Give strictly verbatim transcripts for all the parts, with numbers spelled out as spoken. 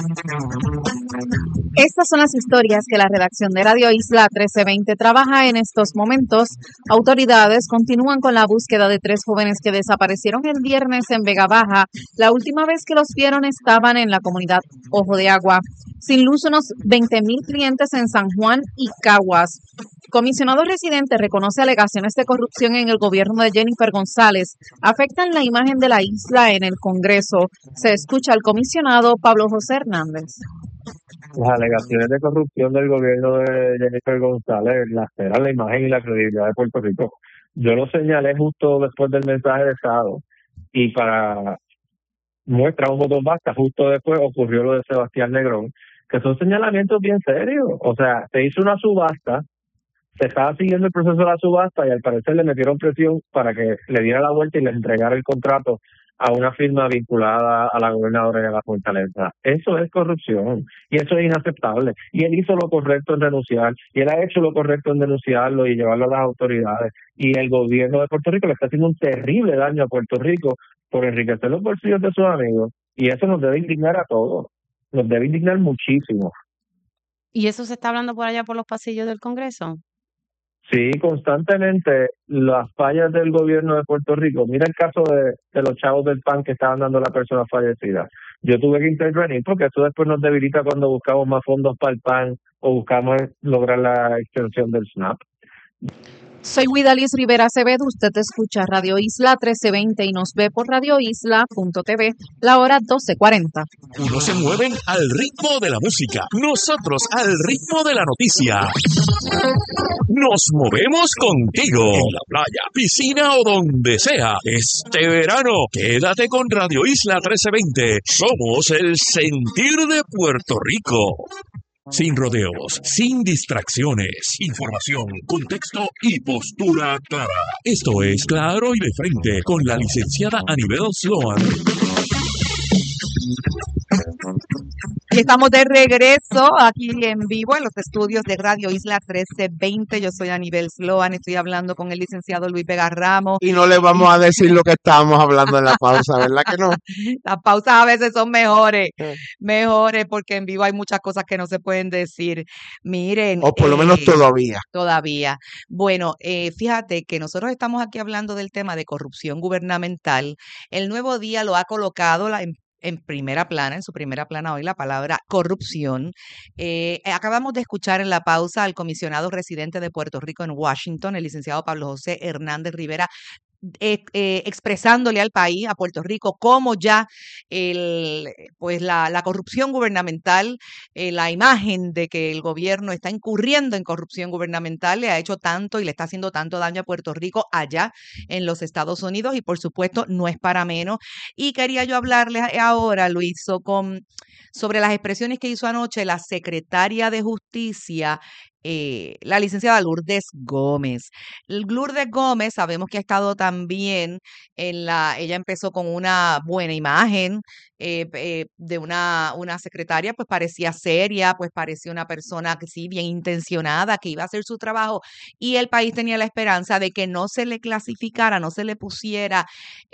Estas son las historias que la redacción de Radio Isla trece veinte trabaja en estos momentos. Autoridades continúan con la búsqueda de tres jóvenes que desaparecieron el viernes en Vega Baja. La última vez que los vieron estaban en la comunidad Ojo de Agua. Sin luz, unos veinte mil clientes en San Juan y Caguas. Comisionado residente reconoce alegaciones de corrupción en el gobierno de Jennifer González. Afectan la imagen de la isla en el Congreso. Se escucha al comisionado Pablo José Hernández. Las alegaciones de corrupción del gobierno de Jennifer González laceran la imagen y la credibilidad de Puerto Rico. Yo lo señalé justo después del mensaje de Estado y para muestra un botón basta, justo después ocurrió lo de Sebastián Negrón, que son señalamientos bien serios. O sea, se hizo una subasta, se estaba siguiendo el proceso de la subasta y al parecer le metieron presión para que le diera la vuelta y le entregara el contrato a una firma vinculada a la gobernadora y a la fortaleza. Eso es corrupción y eso es inaceptable. Y él hizo lo correcto en renunciar y él ha hecho lo correcto en denunciarlo y llevarlo a las autoridades. Y el gobierno de Puerto Rico le está haciendo un terrible daño a Puerto Rico por enriquecer los bolsillos de sus amigos. Y eso nos debe indignar a todos. Nos debe indignar muchísimo. ¿Y eso se está hablando por allá por los pasillos del Congreso? Sí, constantemente las fallas del gobierno de Puerto Rico. Mira el caso de, de los chavos del P A N que estaban dando a la persona fallecida. Yo tuve que intervenir porque eso después nos debilita cuando buscamos más fondos para el P A N o buscamos lograr la extensión del SNAP. Soy Guidalis Rivera Acevedo, usted escucha Radio Isla trece veinte y nos ve por radio isla punto t v, la hora doce cuarenta. Unos se mueven al ritmo de la música, nosotros al ritmo de la noticia. Nos movemos contigo, en la playa, piscina o donde sea. Este verano, quédate con Radio Isla trece veinte. Somos el sentir de Puerto Rico. Sin rodeos, sin distracciones, información, contexto y postura clara. Esto es Claro y de Frente con la licenciada Anibel Sloan. Y estamos de regreso aquí en vivo en los estudios de Radio Isla trece veinte. Yo soy Anibel Sloan, estoy hablando con el licenciado Luis Vega Ramos. Y no le vamos a decir lo que estábamos hablando en la pausa, ¿verdad que no? Las pausas a veces son mejores, mejores porque en vivo hay muchas cosas que no se pueden decir. Miren. O por lo menos eh, todavía. Todavía. Bueno, eh, fíjate que nosotros estamos aquí hablando del tema de corrupción gubernamental. El Nuevo Día lo ha colocado la en en primera plana, en su primera plana hoy, la palabra corrupción. Eh, acabamos de escuchar en la pausa al comisionado residente de Puerto Rico en Washington, el licenciado Pablo José Hernández Rivera, Eh, eh, expresándole al país, a Puerto Rico, cómo ya el, pues la, la corrupción gubernamental, eh, la imagen de que el gobierno está incurriendo en corrupción gubernamental le ha hecho tanto y le está haciendo tanto daño a Puerto Rico allá en los Estados Unidos y por supuesto no es para menos. Y quería yo hablarles ahora, Luis, so, con, sobre las expresiones que hizo anoche la secretaria de Justicia, Eh, la licenciada Lourdes Gómez. Lourdes Gómez sabemos que ha estado también en la, ella empezó con una buena imagen eh, eh, de una, una secretaria, pues parecía seria, pues parecía una persona que sí, bien intencionada, que iba a hacer su trabajo y el país tenía la esperanza de que no se le clasificara, no se le pusiera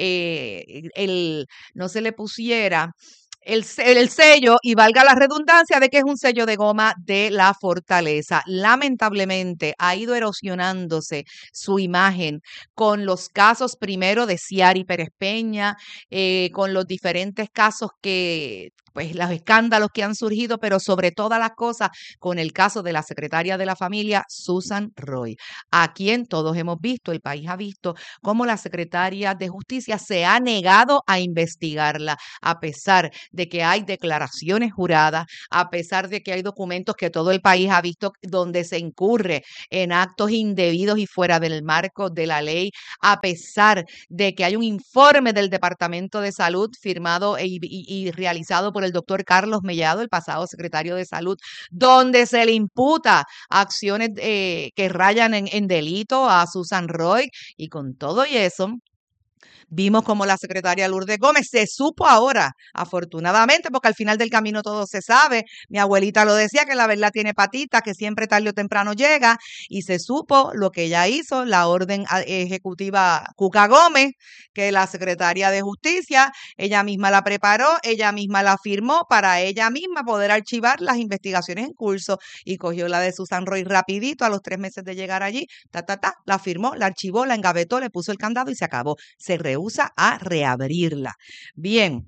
eh, el, no se le pusiera El, el sello, y valga la redundancia, de que es un sello de goma de la fortaleza. Lamentablemente ha ido erosionándose su imagen con los casos primero de Ciari Pérez Peña, eh, con los diferentes casos que, pues los escándalos que han surgido, pero sobre todas las cosas con el caso de la secretaria de la familia, Susan Roy, a quien todos hemos visto, el país ha visto cómo la secretaria de Justicia se ha negado a investigarla, a pesar de que hay declaraciones juradas, a pesar de que hay documentos que todo el país ha visto donde se incurre en actos indebidos y fuera del marco de la ley, a pesar de que hay un informe del Departamento de Salud firmado y, y, y realizado por el doctor Carlos Mellado, el pasado secretario de Salud, donde se le imputa acciones eh, que rayan en, en delito a Susan Roy, y con todo y eso, Vimos como la secretaria Lourdes Gómez se supo ahora, afortunadamente, porque al final del camino todo se sabe. Mi abuelita lo decía, que la verdad tiene patitas, que siempre tarde o temprano llega, y se supo lo que ella hizo, la orden ejecutiva Cuca Gómez, que la secretaria de Justicia, ella misma la preparó, ella misma la firmó para ella misma poder archivar las investigaciones en curso, y cogió la de Susan Roy rapidito a los tres meses de llegar allí, ta, ta, ta, la firmó, la archivó, la engavetó, le puso el candado y se acabó. Se rehúsa a reabrirla. Bien,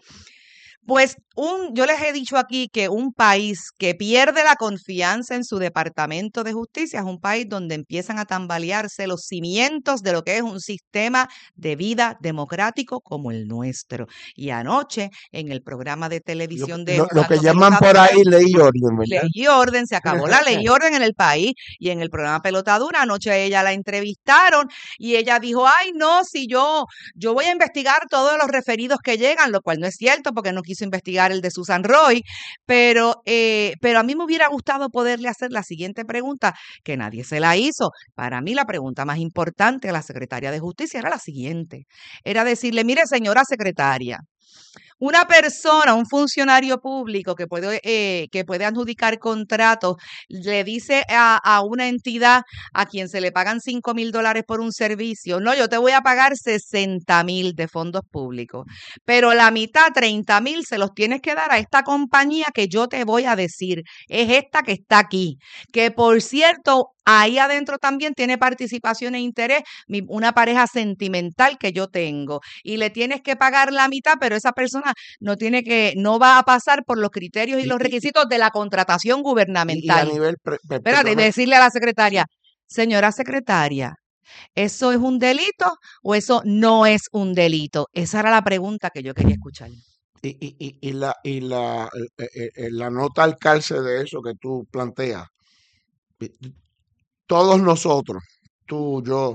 pues un, yo les he dicho aquí que un país que pierde la confianza en su Departamento de Justicia es un país donde empiezan a tambalearse los cimientos de lo que es un sistema de vida democrático como el nuestro. Y anoche, en el programa de Lo, televisión de lo- lo que Jugando llaman Pelota por Dura, ahí ley y orden, ¿verdad? ley y orden, se acabó la ley y orden en el país. Y en el programa Pelota Dura, anoche a ella la entrevistaron y ella dijo, ay, no, si yo, yo voy a investigar todos los referidos que llegan, lo cual no es cierto porque no quiso investigar el de Susan Roy, pero, eh, pero a mí me hubiera gustado poderle hacer la siguiente pregunta, que nadie se la hizo. Para mí la pregunta más importante a la secretaria de Justicia era la siguiente, era decirle, mire, señora secretaria, una persona, un funcionario público que puede, eh, que puede adjudicar contratos, le dice a, a una entidad a quien se le pagan cinco mil dólares por un servicio, no, yo te voy a pagar sesenta mil de fondos públicos, pero la mitad, treinta mil, se los tienes que dar a esta compañía que yo te voy a decir, es esta que está aquí, que por cierto, ahí adentro también tiene participación e interés mi, una pareja sentimental que yo tengo y le tienes que pagar la mitad, pero esa persona no tiene que, no va a pasar por los criterios y Y, los y, requisitos de la contratación y, y a gubernamental. nivel, pre- pre- Espérate, perdóname, decirle a la secretaria, señora secretaria, ¿eso es un delito o eso no es un delito? Esa era la pregunta que yo quería escuchar. y, y, y, y la, y la, eh, eh, eh, la nota al calce de eso que tú planteas, eh, todos nosotros, tú, yo,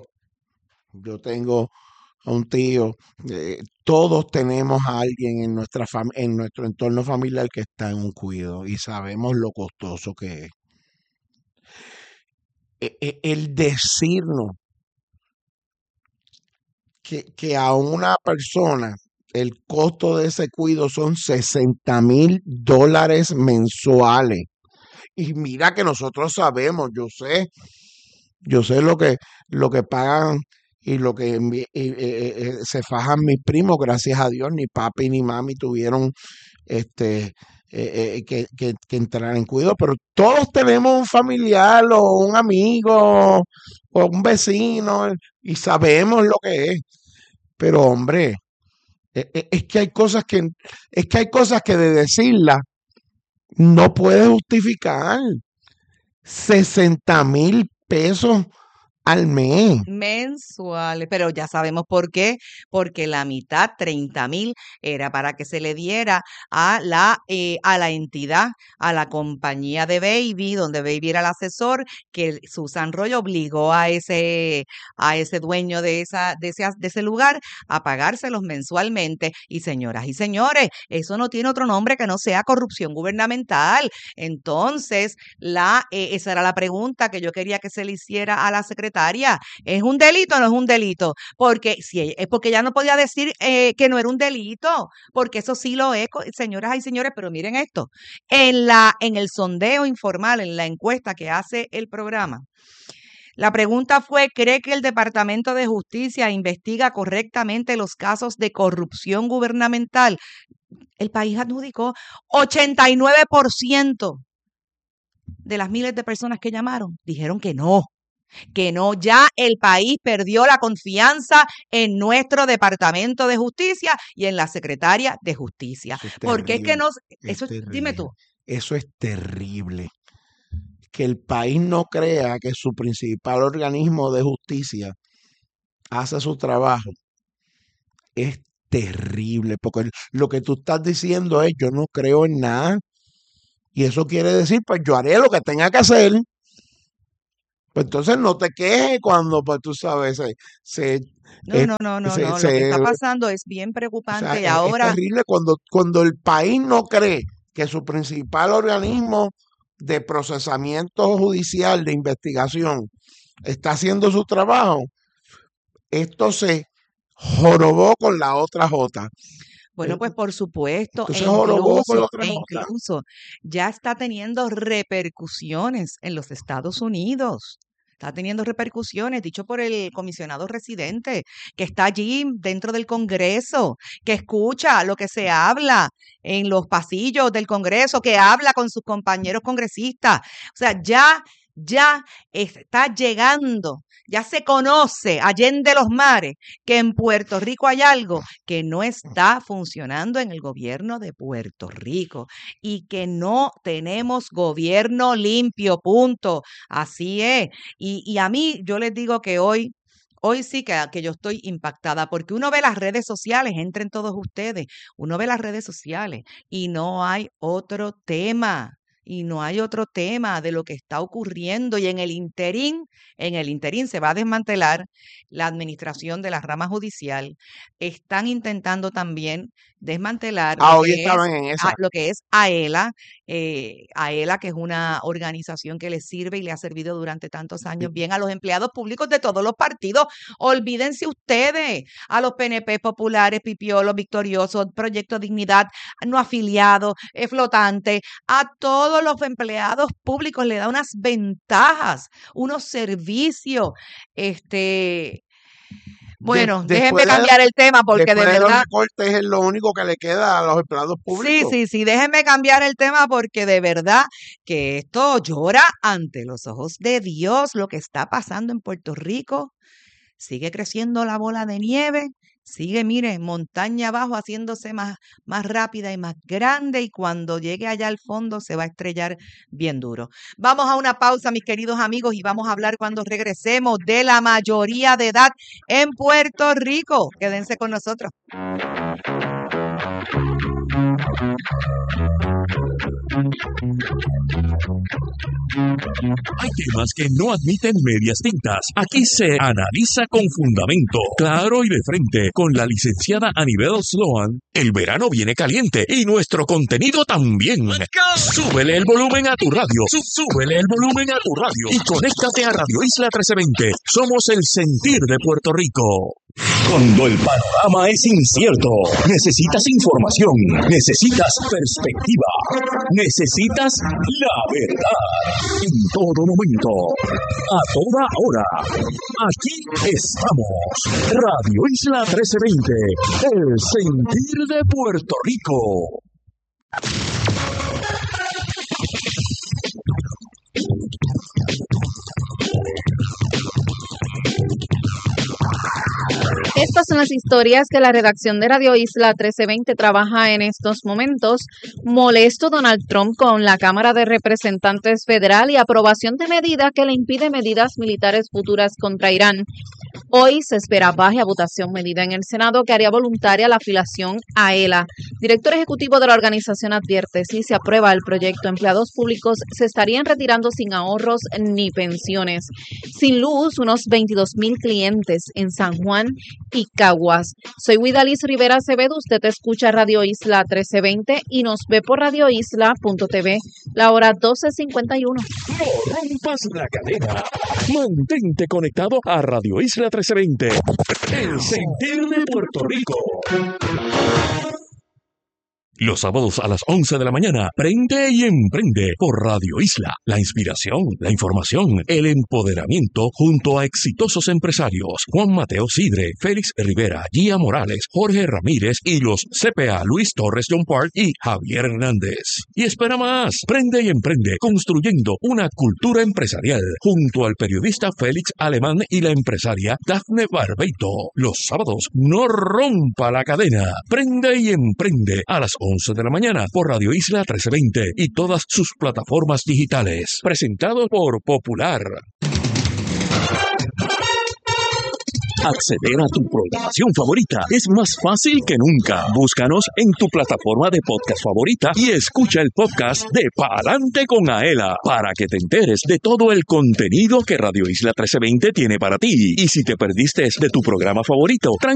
yo tengo a un tío, eh, todos tenemos a alguien en nuestra fam- en nuestro entorno familiar que está en un cuidado y sabemos lo costoso que es. E- e- El decirnos que, que a una persona el costo de ese cuido son sesenta mil dólares mensuales. Y mira que nosotros sabemos, yo sé, yo sé lo que, lo que pagan y lo que envi- y, eh, eh, eh, se fajan mis primos, gracias a Dios, ni papi ni mami tuvieron este eh, eh, que, que, que entrar en cuidado, pero todos tenemos un familiar o un amigo o un vecino y sabemos lo que es. Pero hombre, e- e- es que hay cosas que, es que hay cosas que de decirlas no puede justificar. Sesenta mil pesos al mes. Mensuales, pero ya sabemos por qué, porque la mitad, treinta mil, era para que se le diera a la, eh, a la entidad, a la compañía de Baby, donde Baby era el asesor, que Susan Roy obligó a ese, a ese dueño de, esa, de, ese, de ese lugar a pagárselos mensualmente. Y señoras y señores, eso no tiene otro nombre que no sea corrupción gubernamental. Entonces, la, eh, esa era la pregunta que yo quería que se le hiciera a la secretaria. ¿Es un delito o no es un delito? Porque si ella- es porque ya no podía decir eh, que no era un delito, porque eso sí lo es, co- señoras y señores, pero miren esto, en la, en el sondeo informal, en la encuesta que hace el programa, la pregunta fue, ¿cree que el Departamento de Justicia investiga correctamente los casos de corrupción gubernamental? El país adjudicó ochenta y nueve por ciento de las miles de personas que llamaron, dijeron que no. Que no, ya el país perdió la confianza en nuestro Departamento de Justicia y en la Secretaria de Justicia. Eso es Porque es que terrible, no, es eso, dime tú. terrible. Eso es terrible. Que el país no crea que su principal organismo de justicia hace su trabajo es terrible, porque lo que tú estás diciendo es yo no creo en nada y eso quiere decir pues yo haré lo que tenga que hacer. Pues entonces no te quejes cuando pues tú sabes se, se, No, eh, no, no, no, se- no. Lo que se- está pasando es bien o sea, preocupante y es, es ahora, terrible cuando, cuando el país no cree que su principal organismo de procesamiento judicial, de investigación, está haciendo su trabajo. Esto se, jorobó con la otra J. Bueno, pues por supuesto, e Entonces jorobó con la incluso, otra e J. incluso ya está teniendo repercusiones en los Estados Unidos. Está teniendo repercusiones, dicho por el comisionado residente, que está allí dentro del Congreso, que escucha lo que se habla en los pasillos del Congreso, que habla con sus compañeros congresistas. O sea, ya, ya está llegando, ya se conoce allende los mares que en Puerto Rico hay algo que no está funcionando en el gobierno de Puerto Rico y que no tenemos gobierno limpio, punto. Así es. Y, y a mí, yo les digo que hoy, hoy sí que, que yo estoy impactada porque uno ve las redes sociales, entren todos ustedes, uno ve las redes sociales y no hay otro tema. Y no hay otro tema de lo que está ocurriendo. Y en el interín, en el interín se va a desmantelar la administración de la rama judicial. Están intentando también desmantelar Ah, lo hoy que es, estaban en a- esa. lo que es AELA, eh, AELA, que es una organización que le sirve y le ha servido durante tantos años bien a los empleados públicos de todos los partidos. Olvídense ustedes, a los P N P populares, pipiolos, victoriosos, Proyecto Dignidad, no afiliados, eh, flotantes, a todos los empleados públicos le da unas ventajas, unos servicios, este, De- bueno, déjenme después de, cambiar el tema porque de después de los verdad, recortes es lo único que le queda a los empleados sí, públicos. sí, sí, déjenme cambiar el tema porque de verdad que esto llora ante los ojos de Dios lo que está pasando en Puerto Rico. Sigue creciendo la bola de nieve, sigue, mire, montaña abajo haciéndose más, más rápida y más grande y cuando llegue allá al fondo se va a estrellar bien duro. Vamos a una pausa, mis queridos amigos, y vamos a hablar cuando regresemos de la mayoría de edad en Puerto Rico. Quédense con nosotros. Hay temas que no admiten medias tintas. Aquí se analiza con fundamento, claro y de frente, con la licenciada Anibel Sloan. El verano viene caliente y nuestro contenido también. Súbele el volumen a tu radio. Sú- Súbele el volumen a tu radio. Y conéctate a Radio Isla trece veinte. Somos el sentir de Puerto Rico. Cuando el panorama es incierto, necesitas información, necesitas perspectiva, necesitas la verdad. En todo momento, a toda hora, aquí estamos. Radio Isla trece veinte, el sentir de Puerto Rico. Estas son las historias que la redacción de Radio Isla trece veinte trabaja en estos momentos. Molesto Donald Trump con la Cámara de Representantes Federal y aprobación de medida que le impide medidas militares futuras contra Irán. Hoy se espera baje a votación medida en el Senado que haría voluntaria la afiliación a ELA. Director ejecutivo de la organización advierte, si se aprueba el proyecto, empleados públicos se estarían retirando sin ahorros ni pensiones. Sin luz, unos veintidós mil clientes en San Juan y Caguas. Soy Widalis Rivera Acevedo, usted escucha Radio Isla trece veinte y nos ve por radio isla punto t v, la hora doce cincuenta y uno. No rompas la cadena. Mantente conectado a Radio Isla trece veinte, el sentir de Puerto Rico. Los sábados a las once de la mañana, prende y emprende por Radio Isla. La inspiración, la información, el empoderamiento junto a exitosos empresarios. Juan Mateo Sidre, Félix Rivera, Gia Morales, Jorge Ramírez y los C P A Luis Torres John Park y Javier Hernández. Y espera más, prende y emprende construyendo una cultura empresarial junto al periodista Félix Alemán y la empresaria Dafne Barbeito. Los sábados, no rompa la cadena. Prende y emprende a las once de la mañana por Radio Isla trece veinte y todas sus plataformas digitales. Presentado por Popular. Acceder a tu programación favorita es más fácil que nunca. Búscanos en tu plataforma de podcast favorita y escucha el podcast de Pa'lante con Aela para que te enteres de todo el contenido que Radio Isla trece veinte tiene para ti. Y si te perdiste de tu programa favorito,